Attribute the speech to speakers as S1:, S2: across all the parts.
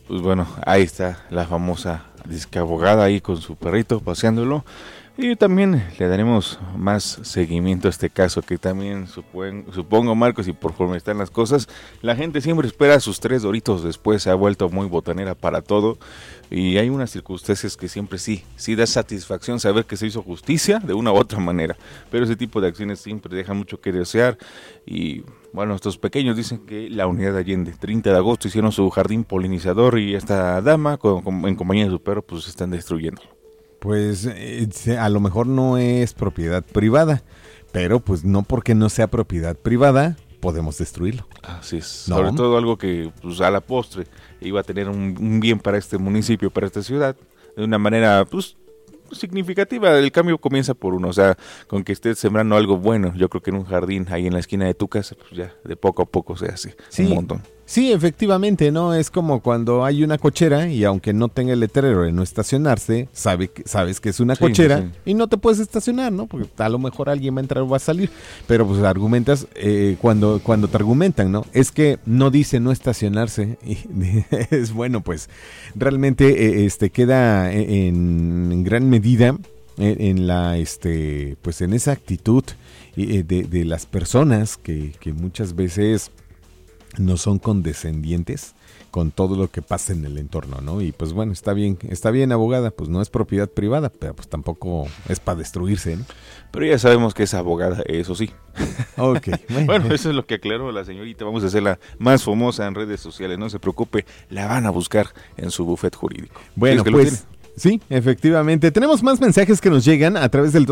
S1: Pues bueno, ahí está la famosa disque abogada ahí con su perrito paseándolo. Y también le daremos más seguimiento a este caso, que también supongo, Marcos, y por forma están las cosas, la gente siempre espera sus 3 doritos después, se ha vuelto muy botanera para todo, y hay unas circunstancias que siempre sí da satisfacción saber que se hizo justicia de una u otra manera, pero ese tipo de acciones siempre dejan mucho que desear, y bueno, estos pequeños dicen que la Unidad Allende, 30 de agosto, hicieron su jardín polinizador, y esta dama, en compañía de su perro, pues están destruyendo.
S2: Pues a lo mejor no es propiedad privada, pero pues no porque no sea propiedad privada podemos destruirlo.
S1: Así es,
S2: ¿no?
S1: Sobre todo algo que pues a la postre iba a tener un bien para este municipio, para esta ciudad, de una manera pues significativa. El cambio comienza por uno, o sea, con que estés sembrando algo bueno. Yo creo que en un jardín ahí en la esquina de tu casa, pues ya de poco a poco se hace un montón.
S2: Sí, efectivamente, ¿no? Es como cuando hay una cochera y aunque no tenga el letrero de no estacionarse, sabes que es una cochera y no te puedes estacionar, ¿no? Porque a lo mejor alguien va a entrar o va a salir. Pero pues argumentas, cuando te argumentan, ¿no? Es que no dice no estacionarse. Y es bueno, pues realmente queda en gran medida en la pues en esa actitud de las personas que muchas veces no son condescendientes con todo lo que pasa en el entorno, ¿no? Y pues bueno, está bien, abogada, pues no es propiedad privada, pero pues tampoco es para destruirse, ¿no?
S1: Pero ya sabemos que es abogada, eso sí.
S2: Ok.
S1: Bueno, eso es lo que aclaró la señorita, vamos a hacerla más famosa en redes sociales, no se preocupe, la van a buscar en su bufete jurídico.
S2: Bueno, pues sí, efectivamente. Tenemos más mensajes que nos llegan a través del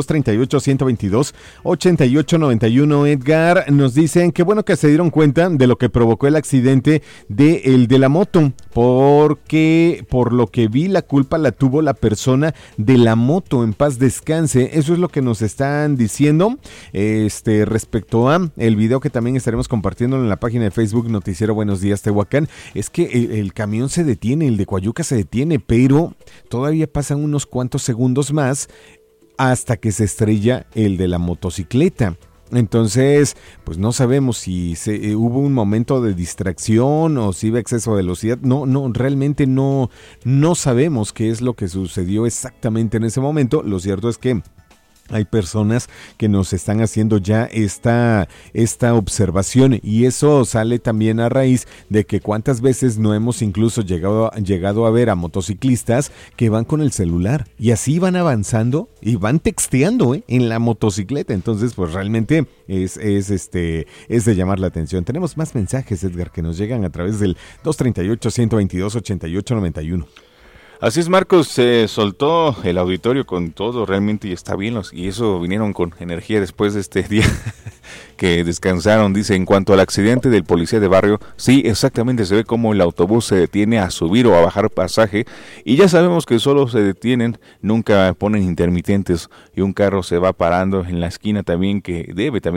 S2: 238-122-8891. Edgar, nos dicen que bueno que se dieron cuenta de lo que provocó el accidente de la moto, porque por lo que vi la culpa la tuvo la persona de la moto, en paz descanse. Eso es lo que nos están diciendo respecto a el video que también estaremos compartiendo en la página de Facebook Noticiero Buenos Días Tehuacán. Es que el camión se detiene, el de Coayuca se detiene, pero todavía pasan unos cuantos segundos más hasta que se estrella el de la motocicleta. Entonces, pues no sabemos si hubo un momento de distracción o si hubo exceso de velocidad. Realmente no sabemos qué es lo que sucedió exactamente en ese momento. Lo cierto es que hay personas que nos están haciendo ya esta observación y eso sale también a raíz de que cuántas veces no hemos incluso llegado a ver a motociclistas que van con el celular y así van avanzando y van texteando en la motocicleta. Entonces pues realmente es de llamar la atención. Tenemos más mensajes, Edgar, que nos llegan a través del 238-122-8891.
S1: Así es, Marcos, se soltó el auditorio con todo realmente y está bien, y eso vinieron con energía después de este día que descansaron. Dice, en cuanto al accidente del policía de barrio, sí, exactamente, se ve como el autobús se detiene a subir o a bajar pasaje y ya sabemos que solo se detienen, nunca ponen intermitentes y un carro se va parando en la esquina también que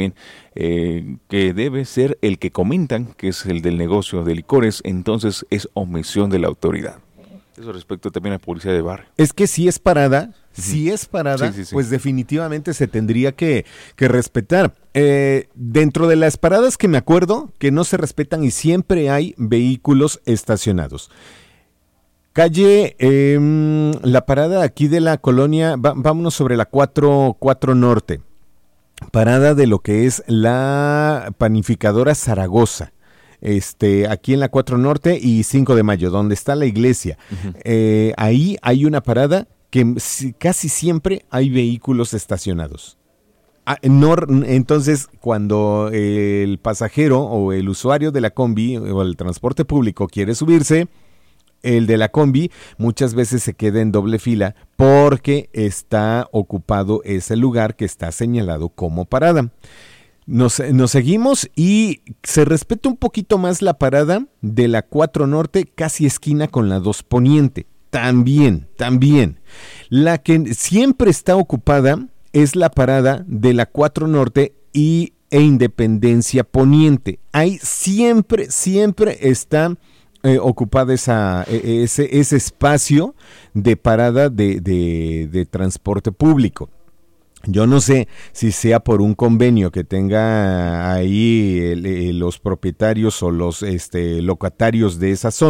S1: debe ser el que comentan, que es el del negocio de licores, entonces es omisión de la autoridad. Eso respecto también a la policía de barrio.
S2: Es que si es parada, sí. Pues definitivamente se tendría que respetar. Dentro de las paradas que me acuerdo que no se respetan y siempre hay vehículos estacionados. Calle, la parada aquí de la colonia, vámonos sobre la 4 Norte. Parada de lo que es la panificadora Zaragoza. Aquí en la 4 Norte y 5 de Mayo, donde está la iglesia. Uh-huh. Ahí hay una parada que casi siempre hay vehículos estacionados. Entonces, cuando el pasajero o el usuario de la combi o el transporte público quiere subirse, el de la combi muchas veces se queda en doble fila porque está ocupado ese lugar que está señalado como parada. Nos seguimos y se respeta un poquito más la parada de la 4 Norte, casi esquina con la 2 Poniente. También. La que siempre está ocupada es la parada de la 4 Norte e Independencia Poniente. Ahí siempre está ocupada ese espacio de parada de transporte público. Yo no sé si sea por un convenio que tenga ahí los propietarios o los locatarios de esa zona.